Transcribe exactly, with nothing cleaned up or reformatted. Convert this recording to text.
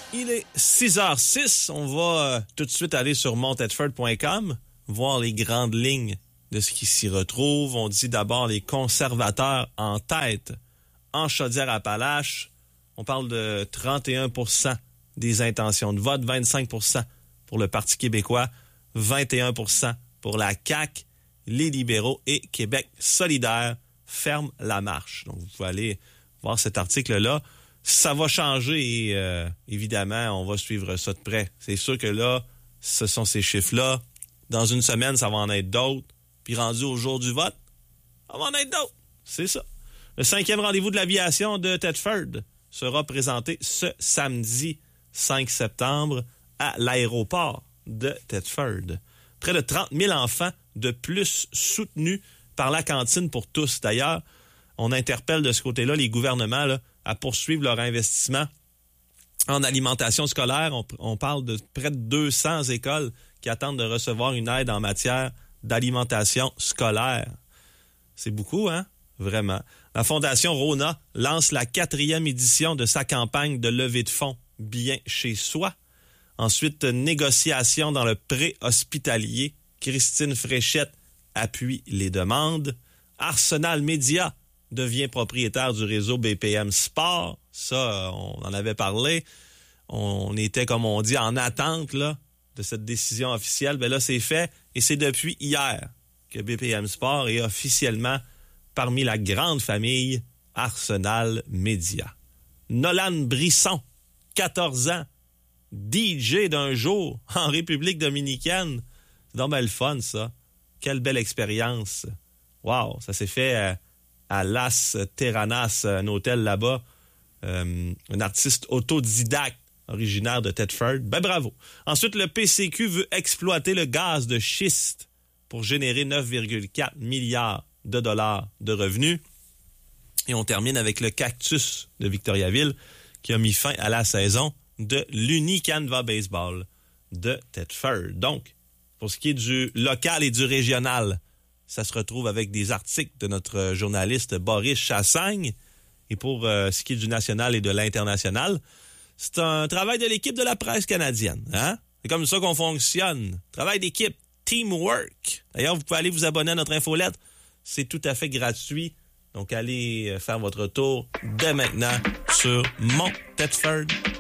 Il est six heures six. On va euh, tout de suite aller sur mont tedford point com, voir les grandes lignes de ce qui s'y retrouve. On dit d'abord les conservateurs en tête en Chaudière-Appalaches. On parle de trente et un pour cent des intentions de vote, vingt-cinq pour cent pour le Parti québécois, vingt et un pour cent pour la C A Q. Les libéraux et Québec solidaire ferment la marche. Donc, vous pouvez aller voir cet article-là. Ça va changer et euh, évidemment, on va suivre ça de près. C'est sûr que là, ce sont ces chiffres-là. Dans une semaine, ça va en être d'autres. Puis rendu au jour du vote, ça va en être d'autres. C'est ça. Le cinquième rendez-vous de l'aviation de Tedford sera présenté ce samedi cinq septembre à l'aéroport de Tedford. Près de trente mille enfants de plus soutenus par la cantine pour tous. D'ailleurs, on interpelle de ce côté-là les gouvernements là, à poursuivre leur investissement en alimentation scolaire. On, on parle de près de deux cents écoles qui attendent de recevoir une aide en matière d'alimentation scolaire. C'est beaucoup, hein? Vraiment. La Fondation Rona lance la quatrième édition de sa campagne de levée de fonds Bien chez soi. Ensuite, négociation dans le pré-hospitalier. Christine Fréchette appuie les demandes. Arsenal Média devient propriétaire du réseau B P M Sport. Ça, on en avait parlé. On était, comme on dit, en attente là, de cette décision officielle. Ben là, c'est fait. Et c'est depuis hier que B P M Sport est officiellement parmi la grande famille Arsenal Média. Nolan Brisson, quatorze ans, D J d'un jour en République dominicaine. C'est donc bien le fun, ça. Quelle belle expérience. Wow, ça s'est fait euh, à Las Terranas, un hôtel là-bas. Euh, un artiste autodidacte originaire de Tedford. Ben bravo. Ensuite, le P C Q veut exploiter le gaz de schiste pour générer neuf virgule quatre milliards de dollars de revenus. Et on termine avec le Cactus de Victoriaville qui a mis fin à la saison de l'Unicanva Baseball de Tedford. Donc, pour ce qui est du local et du régional, ça se retrouve avec des articles de notre journaliste Boris Chassagne. Et pour euh, ce qui est du national et de l'international, c'est un travail de l'équipe de la presse canadienne. Hein? C'est comme ça qu'on fonctionne. Travail d'équipe, teamwork. D'ailleurs, vous pouvez aller vous abonner à notre infolettre. C'est tout à fait gratuit. Donc, allez faire votre tour dès maintenant sur Mont Tedford.